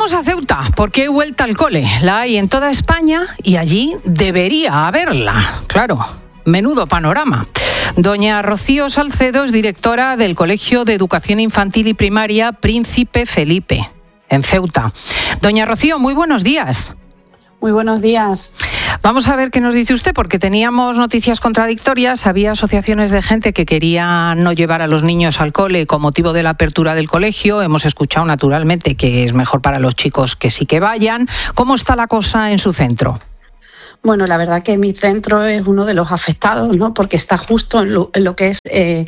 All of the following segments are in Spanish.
Vamos a Ceuta, porque hay vuelta al cole. La hay en toda España y allí debería haberla. Claro, menudo panorama. Doña Rocío Salcedo es directora del Colegio de Educación Infantil y Primaria Príncipe Felipe, en Ceuta. Doña Rocío, muy buenos días. Muy buenos días. Vamos a ver qué nos dice usted, porque teníamos noticias contradictorias. Había asociaciones de gente que quería no llevar a los niños al cole con motivo de la apertura del colegio. Hemos escuchado, naturalmente, que es mejor para los chicos que sí que vayan. ¿Cómo está la cosa en su centro? Bueno, la verdad que mi centro es uno de los afectados, ¿no? Porque está justo en lo que es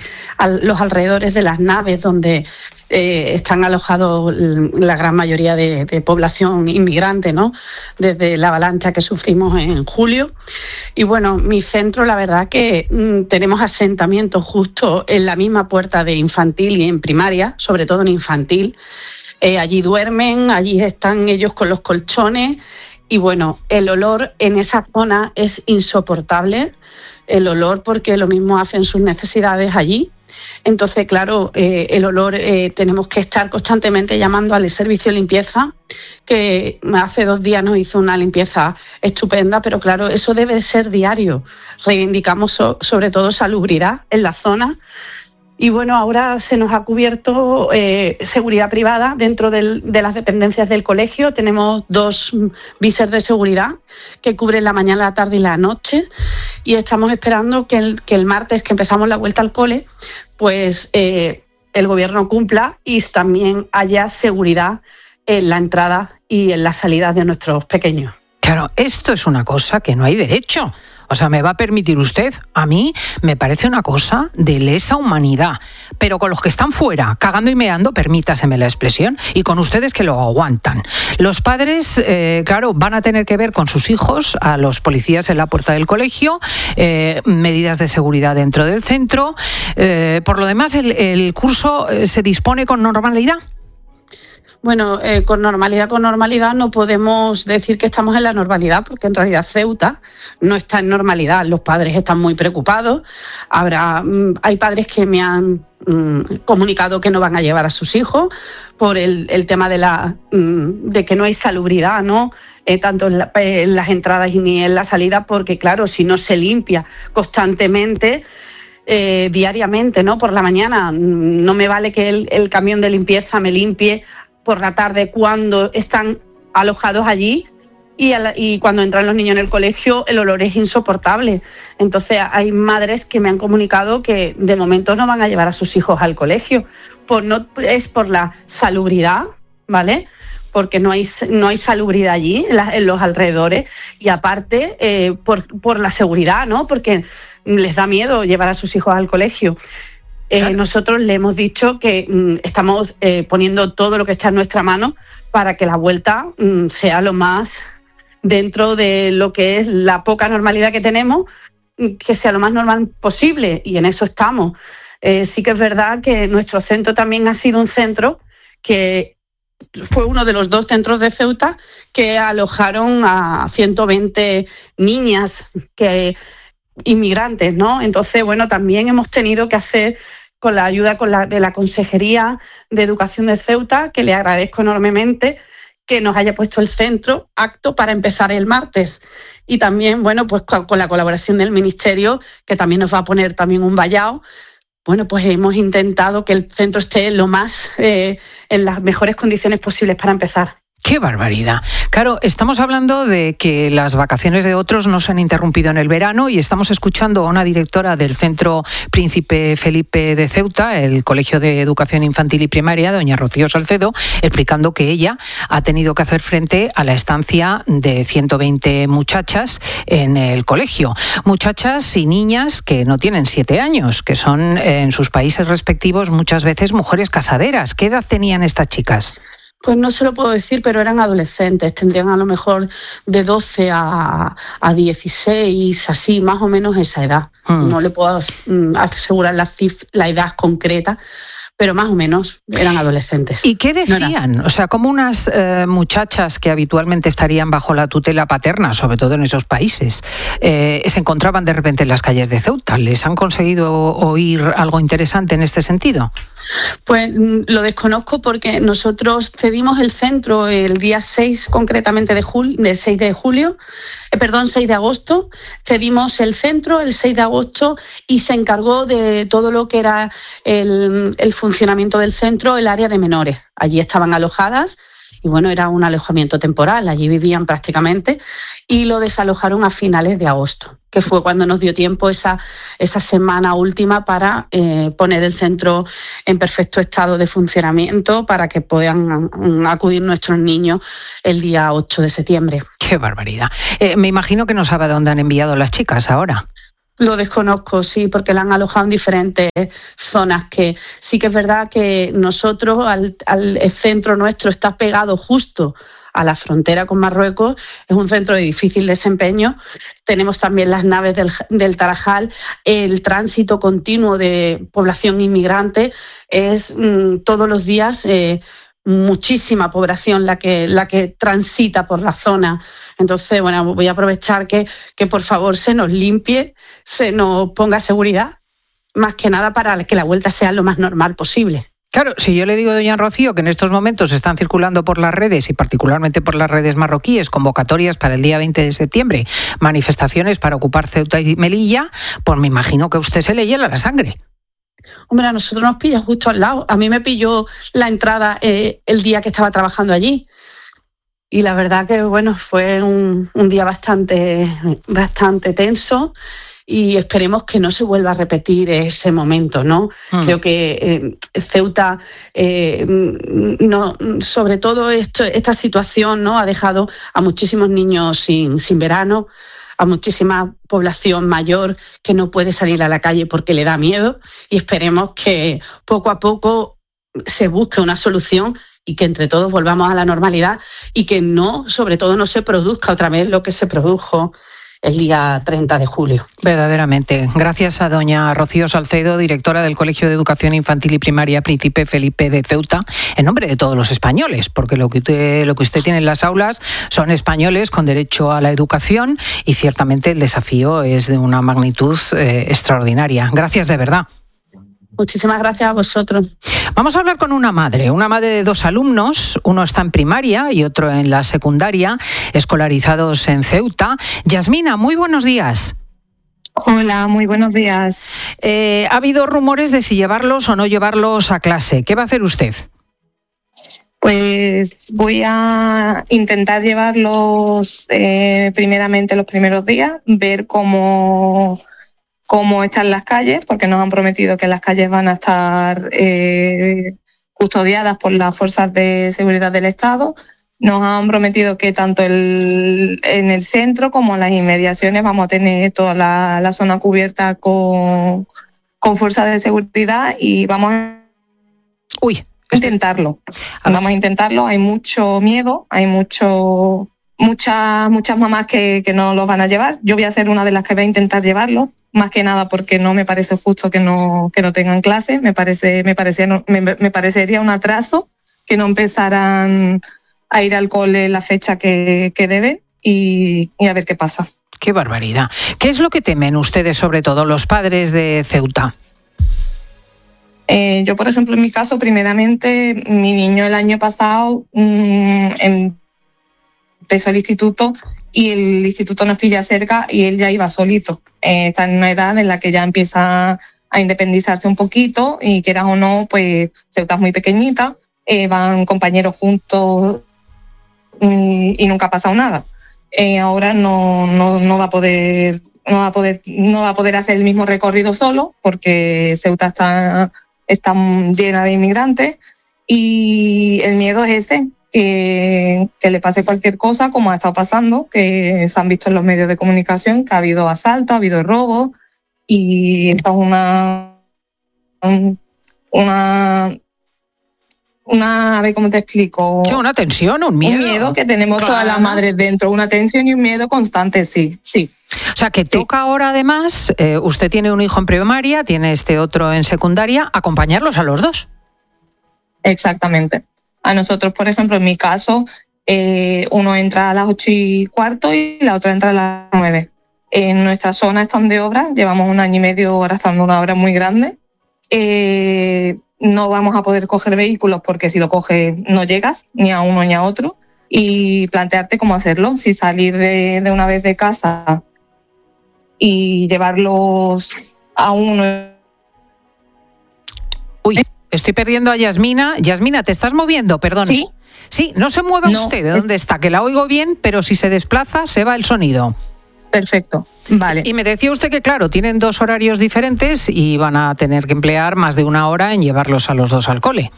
los alrededores de las naves donde están alojados la gran mayoría de población inmigrante, ¿no? Desde la avalancha que sufrimos en julio. Y bueno, mi centro, la verdad que tenemos asentamientos justo en la misma puerta de infantil y en primaria, sobre todo en infantil. Allí duermen, allí están ellos con los colchones. Y bueno, el olor en esa zona es insoportable, el olor porque lo mismo hacen sus necesidades allí. Entonces, claro, el olor, tenemos que estar constantemente llamando al servicio de limpieza, que hace 2 días nos hizo una limpieza estupenda, pero claro, eso debe ser diario. Reivindicamos sobre todo salubridad en la zona. Y bueno, ahora se nos ha cubierto seguridad privada dentro de las dependencias del colegio. Tenemos 2 visers de seguridad que cubren la mañana, la tarde y la noche. Y estamos esperando que el martes, que empezamos la vuelta al cole, pues el gobierno cumpla y también haya seguridad en la entrada y en la salida de nuestros pequeños. Claro, esto es una cosa que no hay derecho. O sea, ¿me va a permitir usted? A mí me parece una cosa de lesa humanidad. Pero con los que están fuera, cagando y meando, permítaseme la expresión, y con ustedes que lo aguantan. Los padres, claro, van a tener que ver con sus hijos, a los policías en la puerta del colegio, medidas de seguridad dentro del centro. Por lo demás, el curso se dispone con normalidad. Bueno, con normalidad no podemos decir que estamos en la normalidad, porque en realidad Ceuta no está en normalidad. Los padres están muy preocupados. Hay padres que me han comunicado que no van a llevar a sus hijos por el tema de que no hay salubridad, ¿no? Tanto en las entradas ni en la salida, porque claro, si no se limpia constantemente, diariamente, ¿no? Por la mañana no me vale que el camión de limpieza me limpie por la tarde cuando están alojados allí y cuando entran los niños en el colegio el olor es insoportable. Entonces hay madres que me han comunicado que de momento no van a llevar a sus hijos al colegio. Es por la salubridad, ¿vale? Porque no hay salubridad allí en los alrededores y aparte por la seguridad, ¿no? Porque les da miedo llevar a sus hijos al colegio. Nosotros le hemos dicho que estamos poniendo todo lo que está en nuestra mano para que la vuelta sea lo más dentro de lo que es la poca normalidad que tenemos, que sea lo más normal posible, y en eso estamos. Sí que es verdad que nuestro centro también ha sido un centro que fue uno de los 2 centros de Ceuta que alojaron a 120 niñas inmigrantes, ¿no? Entonces, bueno, también hemos tenido que hacer con la ayuda de la Consejería de Educación de Ceuta, que le agradezco enormemente, que nos haya puesto el centro apto para empezar el martes. Y también, bueno, pues con la colaboración del Ministerio, que también nos va a poner también un vallado. Bueno, pues hemos intentado que el centro esté en las mejores condiciones posibles para empezar. ¡Qué barbaridad! Claro, estamos hablando de que las vacaciones de otros no se han interrumpido en el verano y estamos escuchando a una directora del Centro Príncipe Felipe de Ceuta, el Colegio de Educación Infantil y Primaria, doña Rocío Salcedo, explicando que ella ha tenido que hacer frente a la estancia de 120 muchachas en el colegio. Muchachas y niñas que no tienen 7 años, que son en sus países respectivos muchas veces mujeres casaderas. ¿Qué edad tenían estas chicas? Pues no se lo puedo decir, pero eran adolescentes, tendrían a lo mejor de 12 a 16, así, más o menos esa edad. No le puedo asegurar la edad concreta, pero más o menos eran adolescentes. ¿Y qué decían? O sea, como unas muchachas que habitualmente estarían bajo la tutela paterna, sobre todo en esos países, se encontraban de repente en las calles de Ceuta. ¿Les han conseguido oír algo interesante en este sentido? Pues lo desconozco porque nosotros cedimos el centro el día 6 concretamente de 6 de agosto, cedimos el centro el 6 de agosto y se encargó de todo lo que era el funcionamiento del centro el área de menores. Allí estaban alojadas y bueno, era un alojamiento temporal, allí vivían prácticamente y lo desalojaron a finales de agosto, que fue cuando nos dio tiempo esa semana última para poner el centro en perfecto estado de funcionamiento para que puedan acudir nuestros niños el día 8 de septiembre. ¡Qué barbaridad! Me imagino que no sabe a dónde han enviado las chicas ahora. Lo desconozco, sí, porque la han alojado en diferentes zonas, que sí que es verdad que nosotros, el centro nuestro está pegado justo a la frontera con Marruecos, es un centro de difícil desempeño. Tenemos también las naves del Tarajal, el tránsito continuo de población inmigrante es todos los días muchísima población la que transita por la zona. Entonces, bueno, voy a aprovechar que por favor se nos limpie, se nos ponga seguridad, más que nada para que la vuelta sea lo más normal posible. Claro, si yo le digo, doña Rocío, que en estos momentos están circulando por las redes y particularmente por las redes marroquíes convocatorias para el día 20 de septiembre, manifestaciones para ocupar Ceuta y Melilla, pues me imagino que a usted se le hiela la sangre. Hombre, a nosotros nos pilla justo al lado. A mí me pilló la entrada el día que estaba trabajando allí. Y la verdad que, bueno, fue un día bastante tenso y esperemos que no se vuelva a repetir ese momento, ¿no? Creo que Ceuta, no, sobre todo esta situación, ¿no?, ha dejado a muchísimos niños sin verano, a muchísima población mayor que no puede salir a la calle porque le da miedo, y esperemos que poco a poco se busque una solución y que entre todos volvamos a la normalidad y que sobre todo no se produzca otra vez lo que se produjo el día 30 de julio. Verdaderamente. Gracias a doña Rocío Salcedo, directora del Colegio de Educación Infantil y Primaria Príncipe Felipe de Ceuta, en nombre de todos los españoles, porque lo que usted tiene en las aulas son españoles con derecho a la educación y ciertamente el desafío es de una magnitud extraordinaria. Gracias de verdad. Muchísimas gracias a vosotros. Vamos a hablar con una madre de 2 alumnos, uno está en primaria y otro en la secundaria, escolarizados en Ceuta. Yasmina, muy buenos días. Hola, muy buenos días. Ha habido rumores de si llevarlos o no llevarlos a clase. ¿Qué va a hacer usted? Pues voy a intentar llevarlos primeramente los primeros días, ver cómo están las calles, porque nos han prometido que las calles van a estar custodiadas por las fuerzas de seguridad del Estado. Nos han prometido que tanto en el centro como en las inmediaciones vamos a tener toda la zona cubierta con fuerzas de seguridad y vamos a intentarlo. Vamos a intentarlo. Hay mucho miedo, hay muchas mamás que no los van a llevar. Yo voy a ser una de las que voy a intentar llevarlo. Más que nada porque no me parece justo que no tengan clases. Me parecería un atraso que no empezaran a ir al cole en la fecha que deben y a ver qué pasa. ¡Qué barbaridad! ¿Qué es lo que temen ustedes, sobre todo los padres de Ceuta? Yo, por ejemplo, en mi caso, primeramente, mi niño el año pasado empezó el instituto y el instituto nos pilla cerca y él ya iba solito. Está en una edad en la que ya empieza a independizarse un poquito y quieras o no, pues Ceuta es muy pequeñita, van compañeros juntos y nunca ha pasado nada. Ahora no va a poder hacer el mismo recorrido solo porque Ceuta está llena de inmigrantes y el miedo es ese. Que le pase cualquier cosa, como ha estado pasando, que se han visto en los medios de comunicación, que ha habido asaltos, ha habido robos, y esto es a ver cómo te explico. Sí, una tensión, un miedo. Un miedo que tenemos todas las madres dentro, una tensión y un miedo constante, sí. O sea, que toca ahora además, usted tiene un hijo en primaria, tiene este otro en secundaria, acompañarlos a los dos. Exactamente. A nosotros, por ejemplo, en mi caso, uno entra a las 8:15 y la otra entra a las 9. En nuestra zona están de obra, llevamos 1 año y medio arrastrando una obra muy grande no vamos a poder coger vehículos porque si lo coges no llegas ni a uno ni a otro, y plantearte cómo hacerlo, si salir de una vez de casa y llevarlos a uno. Uy, estoy perdiendo a Yasmina. Yasmina, ¿te estás moviendo? Perdón. ¿Sí? Sí, no se mueva usted de dónde está, que la oigo bien, pero si se desplaza se va el sonido. Perfecto, vale. Y me decía usted que, claro, tienen 2 horarios diferentes y van a tener que emplear más de 1 hora en llevarlos a los 2 al cole.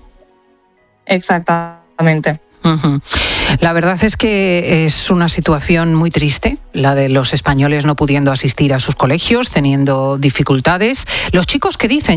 Exactamente. Uh-huh. La verdad es que es una situación muy triste, la de los españoles no pudiendo asistir a sus colegios, teniendo dificultades. Los chicos, ¿qué dicen?